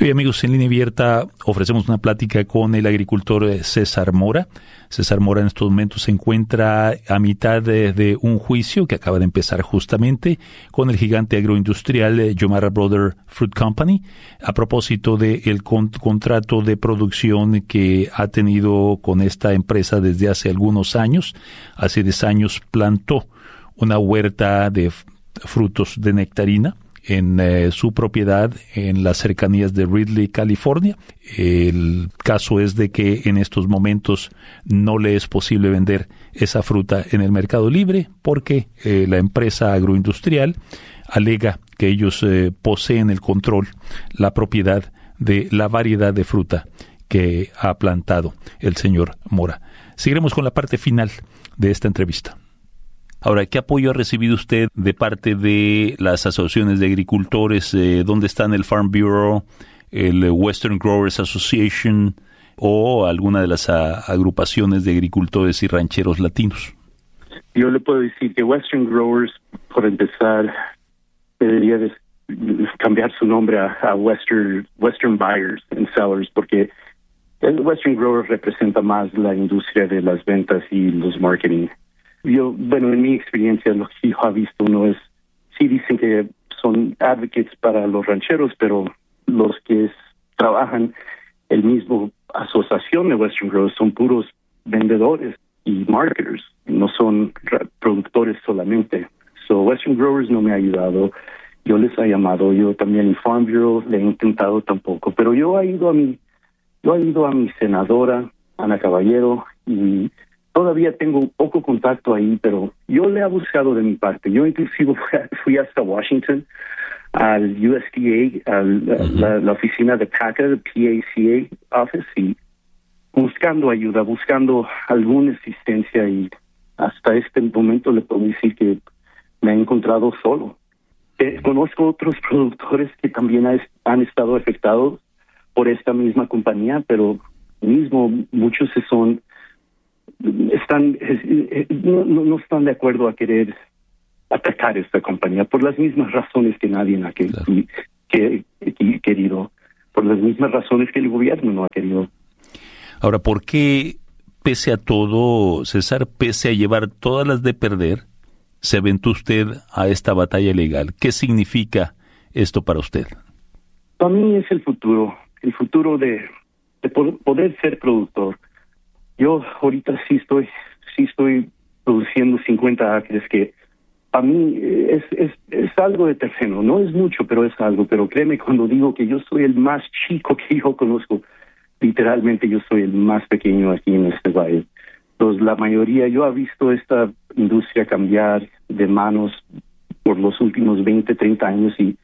Hoy, amigos, en Línea Abierta ofrecemos una plática con el agricultor César Mora. César Mora en estos momentos se encuentra a mitad de un juicio que acaba de empezar justamente con el gigante agroindustrial Yomara Brother Fruit Company a propósito del contrato de producción que ha tenido con esta empresa desde hace algunos años. Hace 10 años plantó una huerta de frutos de nectarina en su propiedad en las cercanías de Ridley, California. El caso es de que en estos momentos no le es posible vender esa fruta en el mercado libre porque la empresa agroindustrial alega que ellos poseen el control, la propiedad de la variedad de fruta que ha plantado el señor Mora. Seguiremos con la parte final de esta entrevista. Ahora, ¿qué apoyo ha recibido usted de parte de las asociaciones de agricultores? ¿Dónde están el Farm Bureau, el Western Growers Association o alguna de las agrupaciones de agricultores y rancheros latinos? Yo le puedo decir que Western Growers, por empezar, debería de cambiar su nombre a Western Buyers and Sellers, porque el Western Growers representa más la industria de las ventas y los marketing. En mi experiencia, lo que yo he visto uno es, sí dicen que son advocates para los rancheros, pero los que trabajan el mismo asociación de Western Growers son puros vendedores y marketers, no son productores solamente. So Western Growers no me ha ayudado, yo les he llamado, yo también el Farm Bureau le he intentado tampoco, pero yo he ido a mi senadora, Ana Caballero, y todavía tengo un poco contacto ahí, pero yo le he buscado de mi parte. Yo inclusive fui hasta Washington, al USDA, la oficina de PACA, el PACA Office, y buscando ayuda, buscando alguna asistencia, y hasta este momento le puedo decir que me he encontrado solo. Conozco otros productores que también han estado afectados por esta misma compañía, pero muchos no están de acuerdo a querer atacar esta compañía por las mismas razones que nadie ha querido, por las mismas razones que el gobierno no ha querido. Ahora, ¿por qué, pese a todo, César, pese a llevar todas las de perder, se aventó usted a esta batalla legal? ¿Qué significa esto para usted? Para mí es el futuro de poder ser productor. Yo ahorita sí estoy produciendo 50 acres, que para mí es algo de terreno. No es mucho, pero es algo. Pero créeme cuando digo que yo soy el más chico que yo conozco. Literalmente yo soy el más pequeño aquí en este valle. Entonces la mayoría, yo he visto esta industria cambiar de manos por los últimos 20, 30 años, y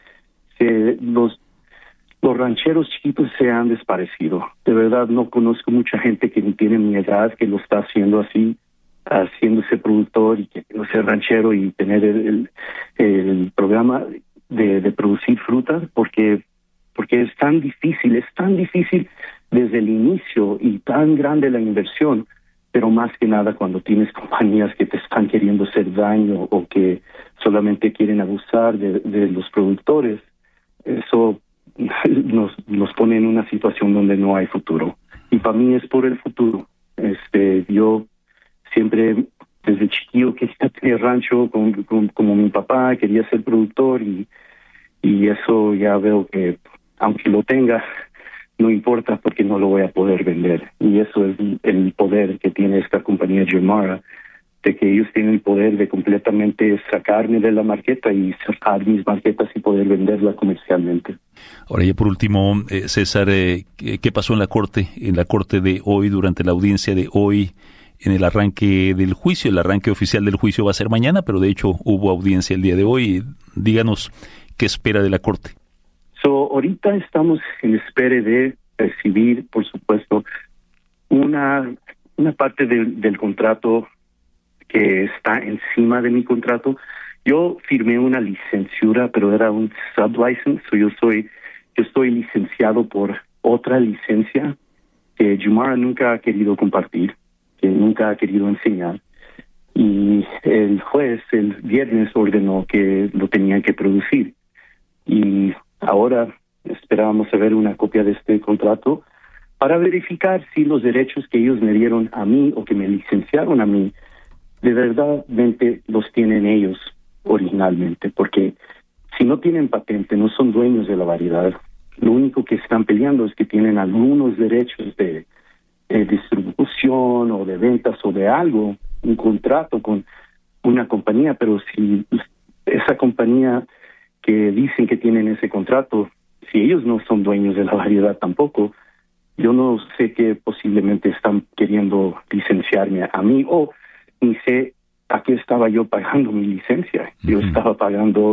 los rancheros chiquitos se han desaparecido. De verdad, no conozco mucha gente que tiene mi edad que lo está haciendo así, haciéndose productor y que ser ranchero y tener el programa de producir frutas, porque es tan difícil desde el inicio y tan grande la inversión, pero más que nada cuando tienes compañías que te están queriendo hacer daño o que solamente quieren abusar de los productores. Eso nos pone en una situación donde no hay futuro, y para mí es por el futuro. Yo siempre desde chiquillo quería tener rancho como mi papá, quería ser productor, y eso ya veo que aunque lo tenga no importa, porque no lo voy a poder vender, y eso es el poder que tiene esta compañía Yomara, de que ellos tienen el poder de completamente sacarme de la marqueta y sacar mis marquetas y poder venderla comercialmente. Ahora, ya por último, César, ¿qué pasó en la corte de hoy, durante la audiencia de hoy, en el arranque del juicio? El arranque oficial del juicio va a ser mañana, pero de hecho hubo audiencia el día de hoy. Díganos qué espera de la corte. Ahorita estamos en espera de recibir, por supuesto, una parte del contrato que está encima de mi contrato. Yo firmé una licenciatura, pero era un sublicense. Yo estoy licenciado por otra licencia que Yomara nunca ha querido compartir, que nunca ha querido enseñar. Y el juez el viernes ordenó que lo tenían que producir. Y ahora esperábamos saber una copia de este contrato para verificar si los derechos que ellos me dieron a mí o que me licenciaron a mí, de verdadmente los tienen ellos originalmente, porque si no tienen patente, no son dueños de la variedad. Lo único que están peleando es que tienen algunos derechos de distribución o de ventas o de algo, un contrato con una compañía, pero si esa compañía que dicen que tienen ese contrato, si ellos no son dueños de la variedad tampoco, yo no sé que posiblemente están queriendo licenciarme a mí, o ni sé a qué estaba yo pagando mi licencia. Yo estaba pagando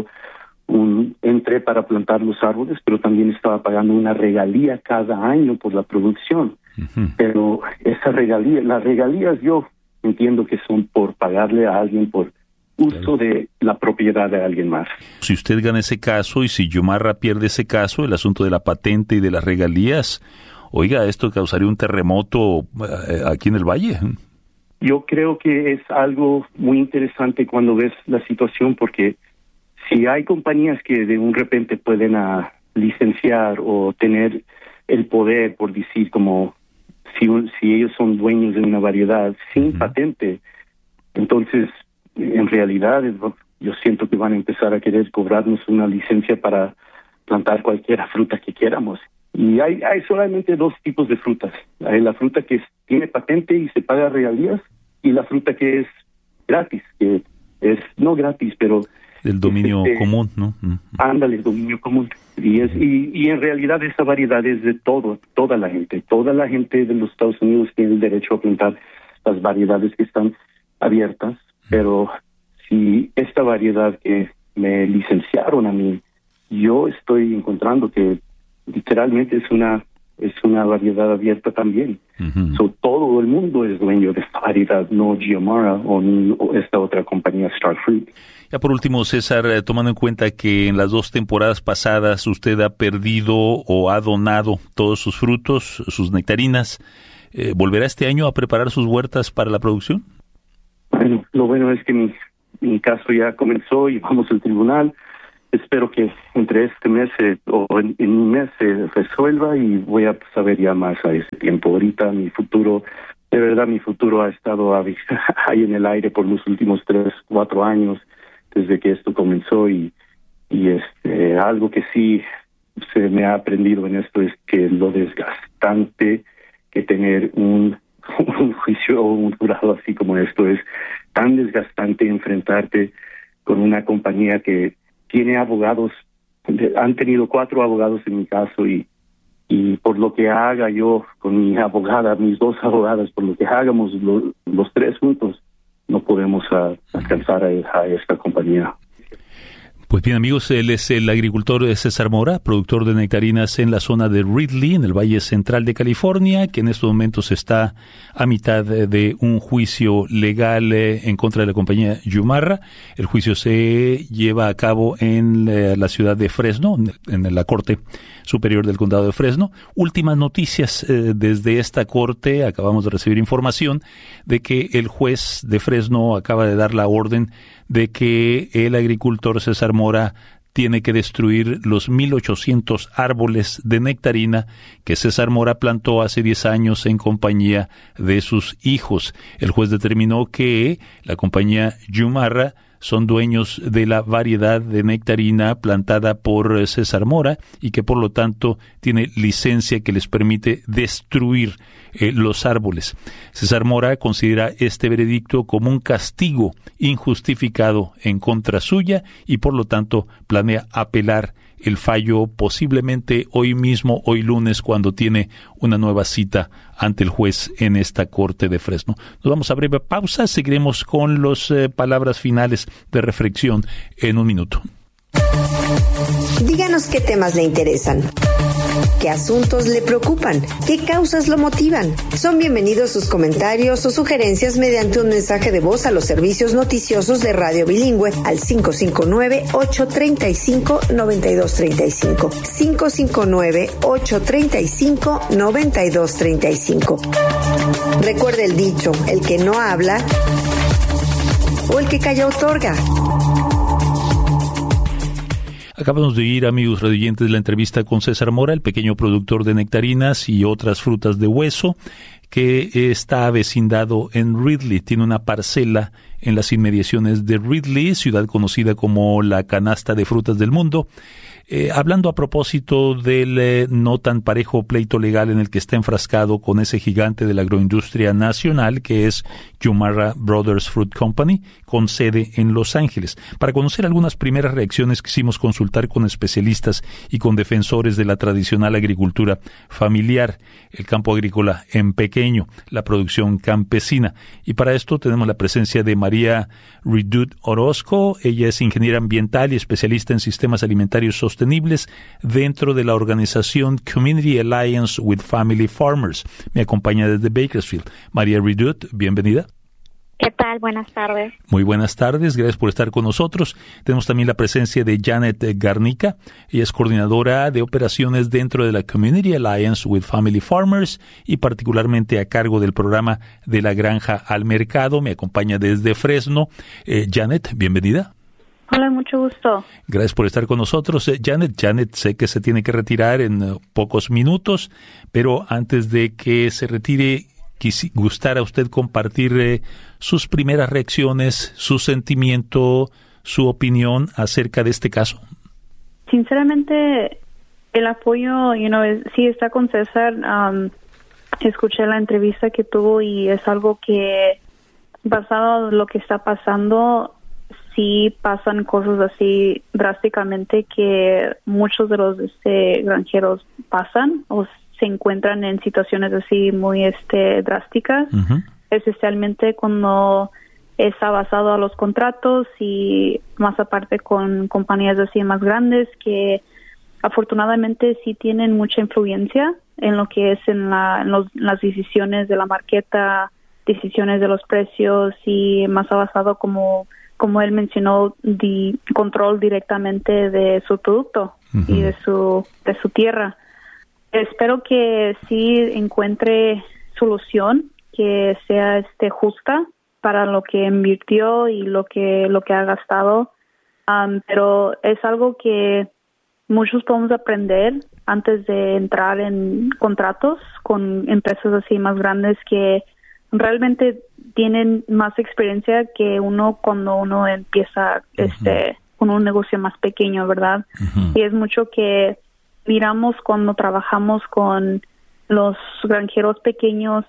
entré para plantar los árboles, pero también estaba pagando una regalía cada año por la producción. Pero esa regalía, las regalías yo entiendo que son por pagarle a alguien por uso de la propiedad de alguien más. Si usted gana ese caso y si Yumarra pierde ese caso, el asunto de la patente y de las regalías, oiga, esto causaría un terremoto aquí en el valle. Yo creo que es algo muy interesante cuando ves la situación, porque si hay compañías que de un repente pueden licenciar o tener el poder, por decir, como si ellos son dueños de una variedad sin patente, entonces en realidad yo siento que van a empezar a querer cobrarnos una licencia para plantar cualquier fruta que queramos. Y hay solamente dos tipos de frutas. Hay la fruta que tiene patente y se paga regalías, y la fruta que es gratis, que es no gratis, pero el dominio común, ¿no? Ándale, el dominio común. Y en realidad esa variedad es de toda la gente. Toda la gente de los Estados Unidos tiene el derecho a plantar las variedades que están abiertas, pero si esta variedad que me licenciaron a mí, yo estoy encontrando que literalmente es una variedad abierta también. Todo el mundo es dueño de esta variedad, no Giamara o esta otra compañía, Starfruit. Ya por último, César, tomando en cuenta que en las 2 temporadas pasadas usted ha perdido o ha donado todos sus frutos, sus nectarinas, ¿volverá este año a preparar sus huertas para la producción? Bueno, lo bueno es que mi caso ya comenzó y vamos al tribunal. Espero que entre este mes o en un mes se resuelva y voy a saber ya más a ese tiempo. Ahorita mi futuro ha estado ahí en el aire por los últimos 3-4 años desde que esto comenzó y algo que sí se me ha aprendido en esto es que lo desgastante que tener un juicio o un jurado así como esto es tan desgastante enfrentarte con una compañía que tiene abogados, han tenido 4 abogados en mi caso y por lo que haga yo con mi abogada, mis 2 abogadas, por lo que hagamos los 3 juntos, no podemos alcanzar a esta compañía. Pues bien, amigos, él es el agricultor César Mora, productor de nectarinas en la zona de Ridley, en el Valle Central de California, que en estos momentos está a mitad de un juicio legal en contra de la compañía Yumarra. El juicio se lleva a cabo en la ciudad de Fresno, en la Corte Superior del Condado de Fresno. Últimas noticias desde esta corte. Acabamos de recibir información de que el juez de Fresno acaba de dar la orden de que el agricultor César Mora tiene que destruir los 1,800 árboles de nectarina que César Mora plantó hace 10 años en compañía de sus hijos. El juez determinó que la compañía Yumarra son dueños de la variedad de nectarina plantada por César Mora y que por lo tanto tiene licencia que les permite destruir los árboles. César Mora considera este veredicto como un castigo injustificado en contra suya y por lo tanto planea apelar el fallo posiblemente hoy mismo, hoy lunes, cuando tiene una nueva cita ante el juez en esta corte de Fresno. Nos vamos a breve pausa, seguiremos con las palabras finales de reflexión en un minuto. Díganos qué temas le interesan, qué asuntos le preocupan, qué causas lo motivan. Son bienvenidos sus comentarios o sugerencias mediante un mensaje de voz a los servicios noticiosos de Radio Bilingüe al 559-835-9235. 559-835-9235. Recuerde el dicho, el que no habla o el que calla otorga. Acabamos de oír, amigos radioyentes, la entrevista con César Mora, el pequeño productor de nectarinas y otras frutas de hueso, que está avecindado en Ridley. Tiene una parcela en las inmediaciones de Ridley, ciudad conocida como la canasta de frutas del mundo. Hablando a propósito del no tan parejo pleito legal en el que está enfrascado con ese gigante de la agroindustria nacional que es Yumara Brothers Fruit Company, con sede en Los Ángeles. Para conocer algunas primeras reacciones quisimos consultar con especialistas y con defensores de la tradicional agricultura familiar, el campo agrícola en pequeño, la producción campesina. Y para esto tenemos la presencia de María Redoute Orozco. Ella es ingeniera ambiental y especialista en sistemas alimentarios sostenibles dentro de la organización Community Alliance with Family Farmers. Me acompaña desde Bakersfield. María Redoute, bienvenida. ¿Qué tal? Buenas tardes. Muy buenas tardes, gracias por estar con nosotros. Tenemos también la presencia de Janet Garnica. Ella es coordinadora de operaciones dentro de la Community Alliance with Family Farmers y particularmente a cargo del programa de la granja al mercado. Me acompaña desde Fresno. Janet, bienvenida. Hola, mucho gusto. Gracias por estar con nosotros. Janet, sé que se tiene que retirar en pocos minutos, pero antes de que se retire, gustara usted compartir sus primeras reacciones, su sentimiento, su opinión acerca de este caso. Sinceramente, el apoyo, sí está con César. Escuché la entrevista que tuvo y es algo que, basado en lo que está pasando, sí pasan cosas así drásticamente que muchos de los granjeros pasan o se encuentran en situaciones así muy drásticas, especialmente cuando está basado a los contratos y más aparte con compañías así más grandes que afortunadamente sí tienen mucha influencia en lo que es en las decisiones de la marqueta, decisiones de los precios y más basado como él mencionó, de control directamente de su producto y de su tierra. Espero que sí encuentre solución, que sea justa para lo que invirtió y lo que ha gastado. Pero es algo que muchos podemos aprender antes de entrar en contratos con empresas así más grandes que realmente tienen más experiencia que uno cuando uno empieza con un negocio más pequeño, ¿verdad? Y es mucho que miramos cuando trabajamos con los granjeros pequeños,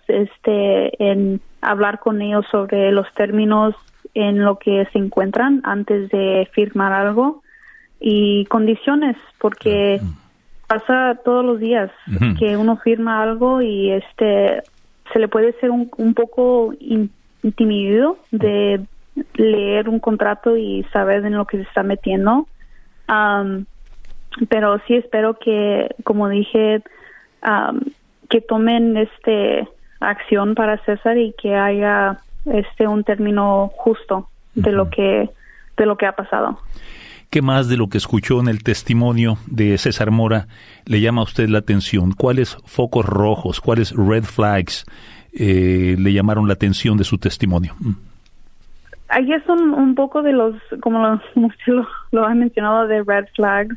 en hablar con ellos sobre los términos en lo que se encuentran antes de firmar algo y condiciones, porque pasa todos los días que uno firma algo y se le puede ser un poco intimidado de leer un contrato y saber en lo que se está metiendo. Pero sí espero que, como dije, que tomen acción para César y que haya un término justo de lo que ha pasado. ¿Qué más de lo que escuchó en el testimonio de César Mora le llama a usted la atención? ¿Cuáles focos rojos, cuáles red flags le llamaron la atención de su testimonio? Ahí es un poco de los, como usted lo ha mencionado, de red flags.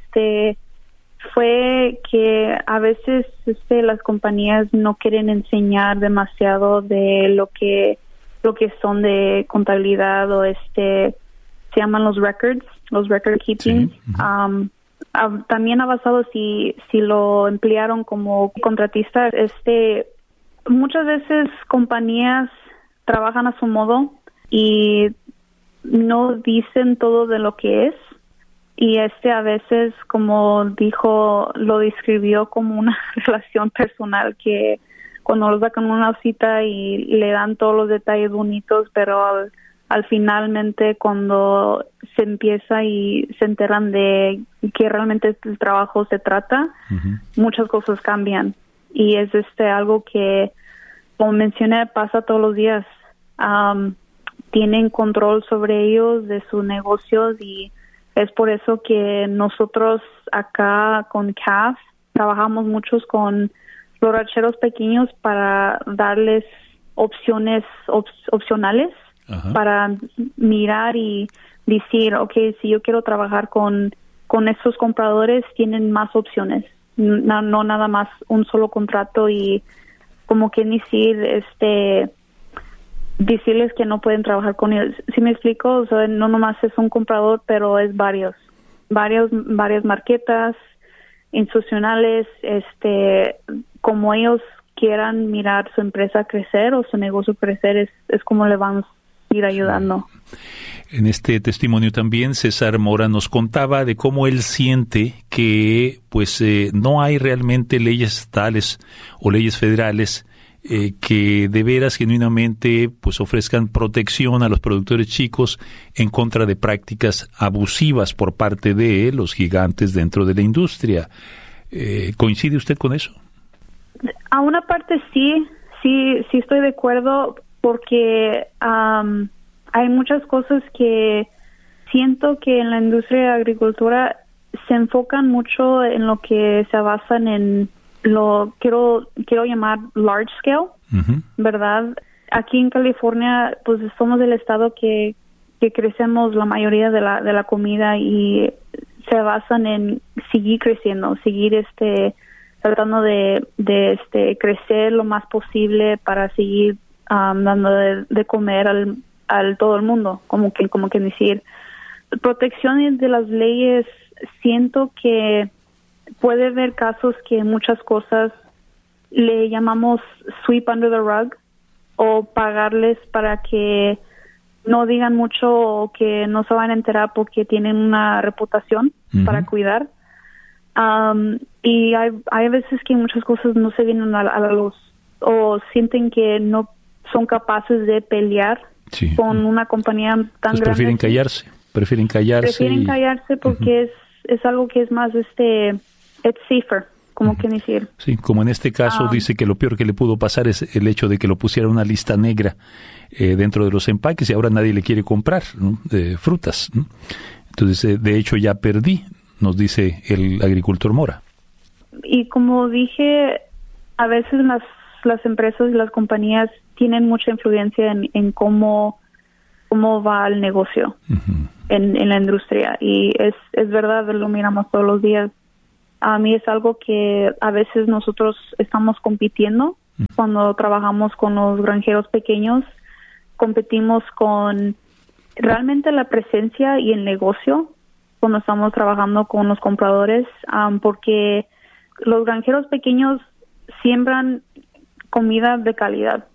Fue que a veces las compañías no quieren enseñar demasiado de lo que son de contabilidad o se llaman los record keeping. Sí. También ha basado si lo emplearon como contratista. Muchas veces compañías trabajan a su modo y no dicen todo de lo que es. Y a veces, como lo describió como una relación personal que cuando lo sacan una cita y le dan todos los detalles bonitos, pero al finalmente cuando se empieza y se enteran de que realmente el trabajo se trata, muchas cosas cambian. Y es algo que, como mencioné, pasa todos los días. Tienen control sobre ellos, de sus negocios, y es por eso que nosotros acá con CAF trabajamos muchos con los rancheros pequeños para darles opciones opcionales. Ajá. Para mirar y decir, okay, si yo quiero trabajar con con estos compradores tienen más opciones, no nada más un solo contrato y como que decirles que no pueden trabajar con ellos. ¿Sí me explico? O sea, no nomás es un comprador, pero es varias marquetas institucionales, como ellos quieran mirar su empresa crecer o su negocio crecer, es como le vamos a ir ayudando. En este testimonio también César Mora nos contaba de cómo él siente que no hay realmente leyes estatales o leyes federales que de veras genuinamente ofrezcan protección a los productores chicos en contra de prácticas abusivas por parte de los gigantes dentro de la industria. ¿Coincide usted con eso? A una parte sí estoy de acuerdo, porque hay muchas cosas que siento que en la industria de agricultura se enfocan mucho en lo que se basan en lo quiero llamar large scale, ¿verdad? Aquí en California, pues somos el estado que crecemos la mayoría de la comida y se basan en seguir creciendo, seguir tratando de crecer lo más posible para seguir dando de comer al todo el mundo, como que decir, protección de las leyes. Siento que puede haber casos que muchas cosas le llamamos sweep under the rug, o pagarles para que no digan mucho o que no se van a enterar porque tienen una reputación para cuidar. Y hay veces que muchas cosas no se vienen a la luz, o sienten que no son capaces de pelear con una compañía tan grande. Prefieren callarse porque es algo que es más it's safer, como que decir. Sí, como en este caso dice que lo peor que le pudo pasar es el hecho de que lo pusiera una lista negra dentro de los empaques y ahora nadie le quiere comprar, ¿no? Frutas, ¿no? Entonces, de hecho ya perdí, nos dice el agricultor Mora. Y como dije, a veces las empresas y las compañías tienen mucha influencia en cómo va el negocio en la industria, y es verdad, lo miramos todos los días. A mí es algo que a veces nosotros estamos compitiendo cuando trabajamos con los granjeros pequeños, competimos con realmente la presencia y el negocio cuando estamos trabajando con los compradores, porque los granjeros pequeños siembran comida de calidad.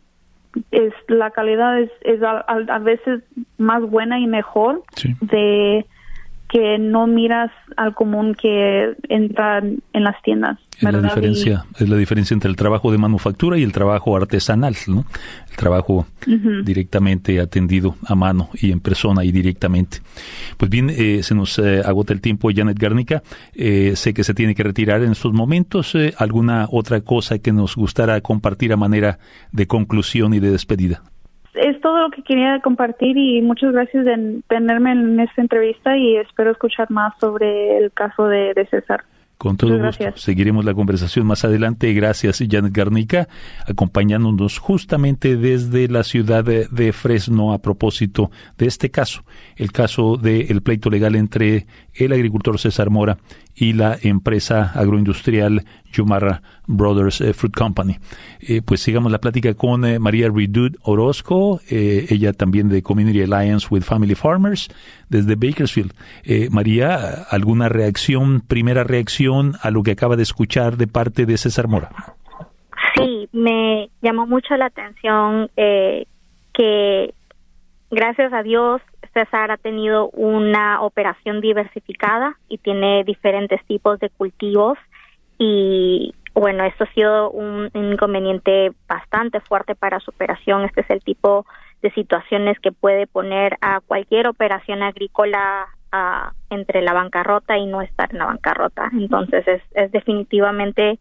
La calidad es a veces más buena y mejor de que no miras al común que entra en las tiendas. Es la diferencia entre el trabajo de manufactura y el trabajo artesanal, ¿no? El trabajo directamente atendido a mano y en persona y directamente. Pues bien, se nos agota el tiempo, Janet Garnica. Sé que se tiene que retirar en estos momentos. ¿Alguna otra cosa que nos gustara compartir a manera de conclusión y de despedida? Es todo lo que quería compartir, y muchas gracias de tenerme en esta entrevista, y espero escuchar más sobre el caso de César. Con todo gusto. Seguiremos la conversación más adelante. Gracias, Janet Garnica, acompañándonos justamente desde la ciudad de Fresno a propósito de este caso, el caso del pleito legal entre el agricultor César Mora y la empresa agroindustrial Yumara Brothers Fruit Company. Pues sigamos la plática con María Redud Orozco, ella también de Community Alliance with Family Farmers, desde Bakersfield. María, ¿alguna primera reacción a lo que acaba de escuchar de parte de César Mora? Sí, me llamó mucho la atención que gracias a Dios César ha tenido una operación diversificada y tiene diferentes tipos de cultivos, y bueno, esto ha sido un inconveniente bastante fuerte para su operación. Este es el tipo de situaciones que puede poner a cualquier operación agrícola entre la bancarrota y no estar en la bancarrota. Entonces es definitivamente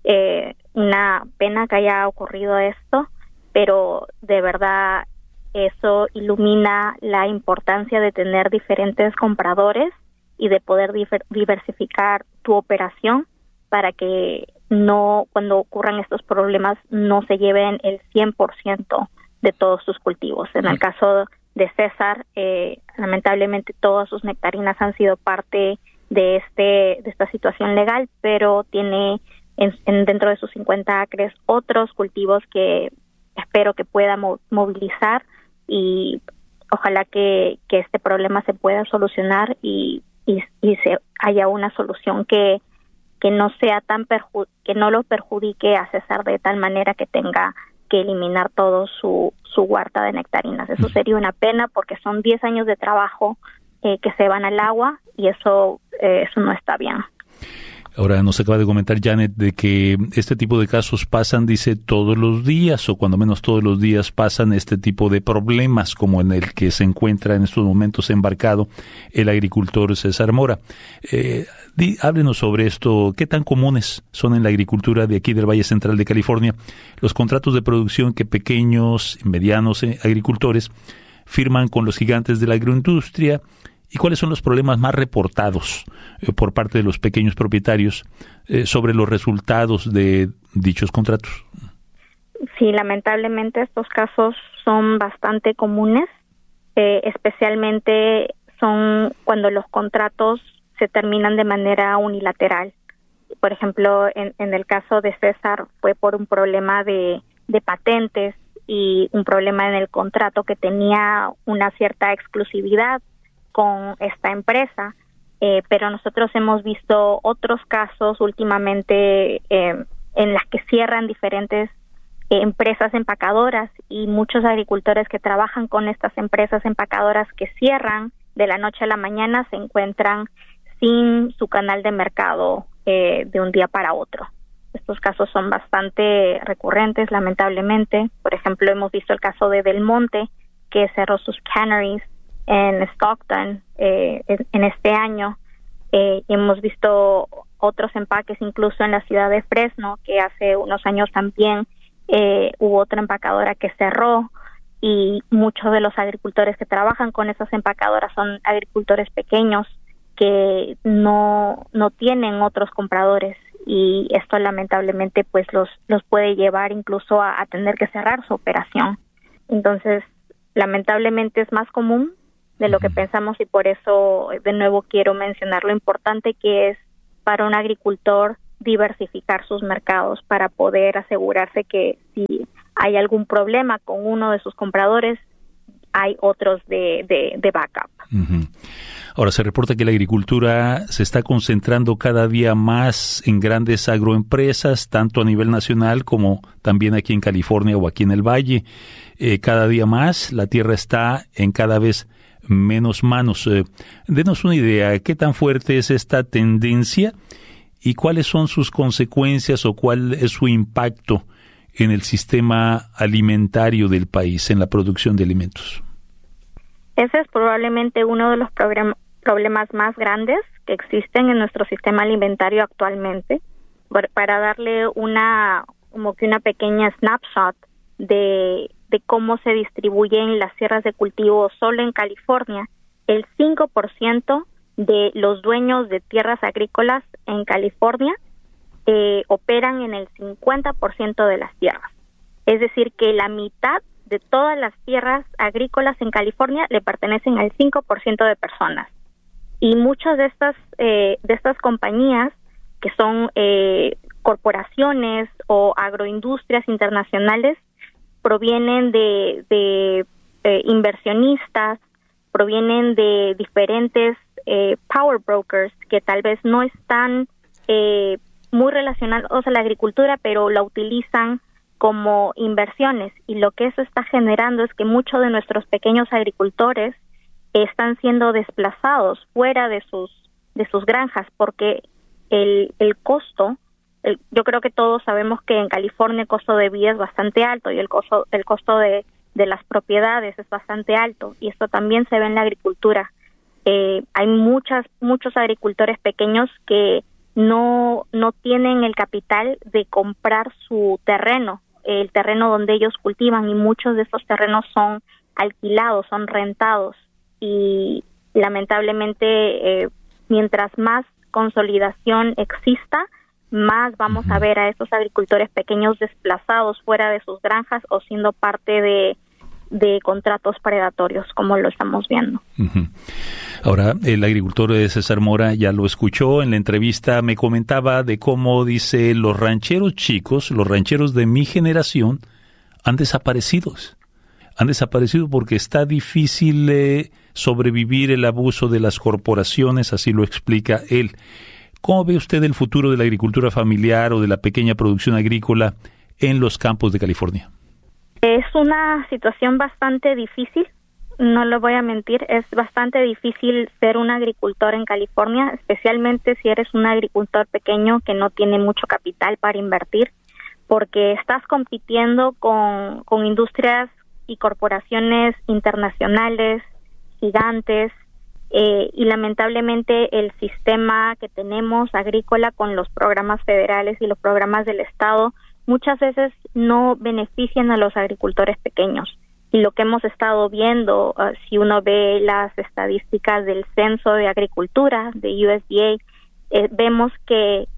una pena que haya ocurrido esto, pero de verdad eso ilumina la importancia de tener diferentes compradores y de poder diversificar tu operación para que cuando ocurran estos problemas no se lleven el 100% de todos sus cultivos. En el caso de César, lamentablemente todas sus nectarinas han sido parte de esta situación legal, pero tiene dentro de sus 50 acres otros cultivos que espero que pueda movilizar, y ojalá que este problema se pueda solucionar y se haya una solución que no sea que no lo perjudique a César de tal manera que tenga que eliminar todo su huerta de nectarinas. Eso sería una pena, porque son 10 años de trabajo que se van al agua, y eso no está bien. Ahora nos acaba de comentar Janet de que este tipo de casos pasan, dice, todos los días, o cuando menos todos los días pasan este tipo de problemas como en el que se encuentra en estos momentos embarcado el agricultor César Mora. Háblenos sobre esto. ¿Qué tan comunes son en la agricultura de aquí del Valle Central de California los contratos de producción que pequeños y medianos agricultores firman con los gigantes de la agroindustria? ¿Y cuáles son los problemas más reportados por parte de los pequeños propietarios sobre los resultados de dichos contratos? Sí, lamentablemente estos casos son bastante comunes, especialmente son cuando los contratos se terminan de manera unilateral. Por ejemplo, en el caso de César fue por un problema de patentes y un problema en el contrato que tenía una cierta exclusividad con esta empresa, pero nosotros hemos visto otros casos últimamente en las que cierran diferentes empresas empacadoras, y muchos agricultores que trabajan con estas empresas empacadoras que cierran de la noche a la mañana se encuentran sin su canal de mercado de un día para otro. Estos casos son bastante recurrentes, lamentablemente. Por ejemplo, hemos visto el caso de Del Monte, que cerró sus canneries en Stockton en este año. Hemos visto otros empaques incluso en la ciudad de Fresno, que hace unos años también hubo otra empacadora que cerró, y muchos de los agricultores que trabajan con esas empacadoras son agricultores pequeños que no tienen otros compradores, y esto lamentablemente pues los puede llevar incluso a tener que cerrar su operación. Entonces, lamentablemente es más común de lo que pensamos, y por eso de nuevo quiero mencionar lo importante que es para un agricultor diversificar sus mercados para poder asegurarse que si hay algún problema con uno de sus compradores, hay otros de backup. Uh-huh. Ahora, se reporta que la agricultura se está concentrando cada día más en grandes agroempresas, tanto a nivel nacional como también aquí en California o aquí en el Valle. Cada día más la tierra está en cada vez menos manos. Denos una idea, ¿qué tan fuerte es esta tendencia y cuáles son sus consecuencias o cuál es su impacto en el sistema alimentario del país, en la producción de alimentos? Ese es probablemente uno de los problemas más grandes que existen en nuestro sistema alimentario actualmente. Para darle una pequeña snapshot de cómo se distribuyen las tierras de cultivo solo en California, el 5% de los dueños de tierras agrícolas en California operan en el 50% de las tierras. Es decir, que la mitad de todas las tierras agrícolas en California le pertenecen al 5% de personas. Y muchas de estas compañías, que son corporaciones o agroindustrias internacionales, provienen de inversionistas, provienen de diferentes power brokers que tal vez no están muy relacionados a la agricultura, pero la utilizan como inversiones, y lo que eso está generando es que muchos de nuestros pequeños agricultores están siendo desplazados fuera de sus granjas, porque el costo, yo creo que todos sabemos que en California el costo de vida es bastante alto, y el costo de las propiedades es bastante alto, y esto también se ve en la agricultura. Hay muchos agricultores pequeños que no tienen el capital de comprar su terreno, el terreno donde ellos cultivan, y muchos de esos terrenos son alquilados, son rentados, y lamentablemente mientras más consolidación exista, más vamos a ver a esos agricultores pequeños desplazados fuera de sus granjas o siendo parte de de contratos predatorios, como lo estamos viendo. Uh-huh. Ahora, el agricultor César Mora ya lo escuchó en la entrevista, me comentaba de cómo, dice, los rancheros chicos, los rancheros de mi generación, han desaparecido porque está difícil sobrevivir el abuso de las corporaciones, así lo explica él. ¿Cómo ve usted el futuro de la agricultura familiar o de la pequeña producción agrícola en los campos de California? Es una situación bastante difícil, no lo voy a mentir, es bastante difícil ser un agricultor en California, especialmente si eres un agricultor pequeño que no tiene mucho capital para invertir, porque estás compitiendo con industrias y corporaciones internacionales, gigantes, y lamentablemente el sistema que tenemos agrícola con los programas federales y los programas del Estado muchas veces no benefician a los agricultores pequeños. Y lo que hemos estado viendo, si uno ve las estadísticas del Censo de Agricultura, de USDA, vemos que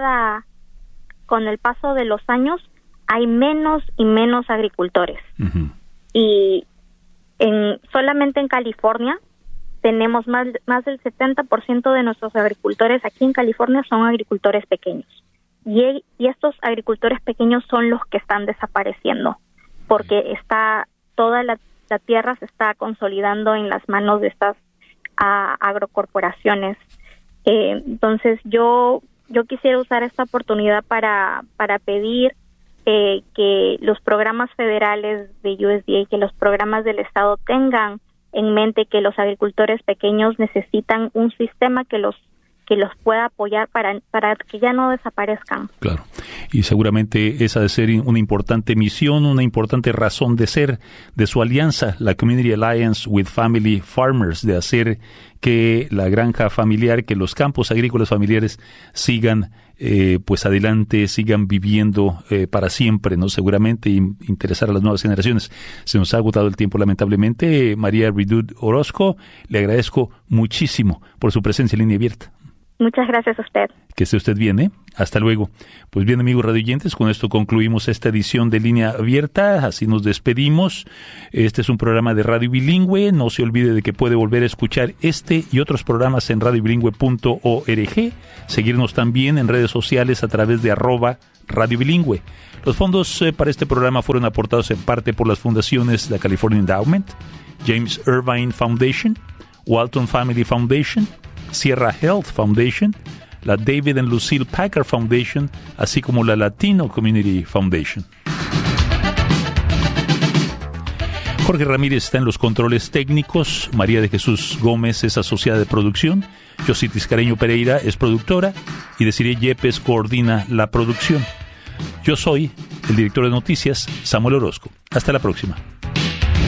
con el paso de los años, hay menos y menos agricultores. Uh-huh. Y solamente en California, tenemos más del 70% de nuestros agricultores aquí en California son agricultores pequeños. Y estos agricultores pequeños son los que están desapareciendo, porque toda la tierra se está consolidando en las manos de estas agrocorporaciones. Entonces yo quisiera usar esta oportunidad para pedir que los programas federales de USDA, que los programas del Estado tengan en mente que los agricultores pequeños necesitan un sistema que los pueda apoyar para que ya no desaparezcan. Claro, y seguramente esa de ser una importante misión, una importante razón de ser de su alianza, la Community Alliance with Family Farmers, de hacer que la granja familiar, que los campos agrícolas familiares sigan pues adelante, sigan viviendo para siempre, ¿no? Seguramente interesar a las nuevas generaciones. Se nos ha agotado el tiempo, lamentablemente. María Redud Orozco, le agradezco muchísimo por su presencia en Línea Abierta. Muchas gracias a usted. Que esté usted bien, ¿eh? Hasta luego. Pues bien, amigos radioyentes, con esto concluimos esta edición de Línea Abierta. Así nos despedimos. Este es un programa de Radio Bilingüe. No se olvide de que puede volver a escuchar este y otros programas en radiobilingüe.org. Seguirnos también en redes sociales a través de @Radio Bilingüe. Los fondos para este programa fueron aportados en parte por las fundaciones la California Endowment, James Irvine Foundation, Walton Family Foundation, Sierra Health Foundation, la David and Lucille Packard Foundation, así como la Latino Community Foundation. Jorge Ramírez está en los controles técnicos, María de Jesús Gómez es asociada de producción, Josie Tiscareño Pereira es productora y Desiree Yepes coordina la producción. Yo soy el director de noticias, Samuel Orozco. Hasta la próxima.